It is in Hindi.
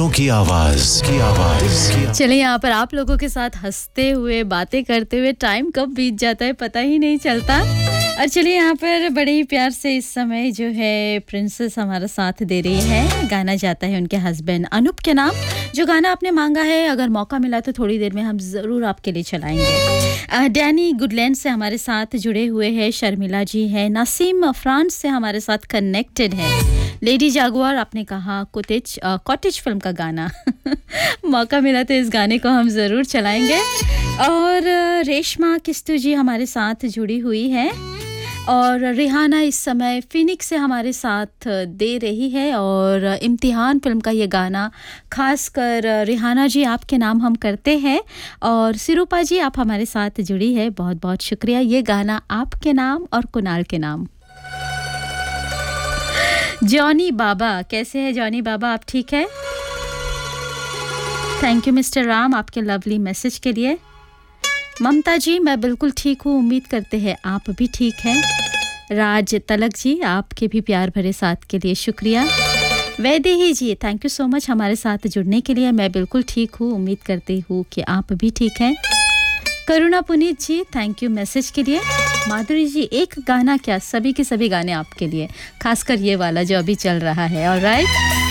दिलों की आवाज चलिए यहाँ पर आप लोगों के साथ हंसते हुए बातें करते हुए टाइम कब बीत जाता है पता ही नहीं चलता। और चलिए यहाँ पर बड़े ही प्यार से इस समय जो है प्रिंसेस हमारा साथ दे रही है। गाना जाता है उनके हस्बैंड अनूप के नाम। जो गाना आपने मांगा है अगर मौका मिला तो थोड़ी देर में हम ज़रूर आपके लिए चलाएंगे। डैनी गुडलैंड से हमारे साथ जुड़े हुए हैं, शर्मिला जी हैं, नसीम फ्रांस से हमारे साथ कनेक्टेड है। लेडी जागुआर आपने कहा कॉटेज फिल्म का गाना मौका मिला तो इस गाने को हम ज़रूर चलाएंगे। और रेशमा किस्तू जी हमारे साथ जुड़ी हुई है और रिहाना इस समय फिनिक्स से हमारे साथ दे रही है। और इम्तिहान फिल्म का ये गाना खासकर रिहाना जी आपके नाम हम करते हैं। और सिरूपा जी आप हमारे साथ जुड़ी है, बहुत बहुत शुक्रिया। ये गाना आपके नाम और कुणाल के नाम। जॉनी बाबा, कैसे हैं जॉनी बाबा, आप ठीक है? थैंक यू मिस्टर राम आपके लवली मैसेज के लिए। ममता जी मैं बिल्कुल ठीक हूँ, उम्मीद करते हैं आप भी ठीक हैं। राज तलक जी आपके भी प्यार भरे साथ के लिए शुक्रिया। वैदेही जी थैंक यू सो मच हमारे साथ जुड़ने के लिए। मैं बिल्कुल ठीक हूँ, उम्मीद करती हूँ कि आप भी ठीक हैं। करुणा पुनीत जी थैंक यू मैसेज के लिए। माधुरी जी एक गाना क्या, सभी के सभी गाने आपके लिए, खासकर ये वाला जो अभी चल रहा है। ऑलराइट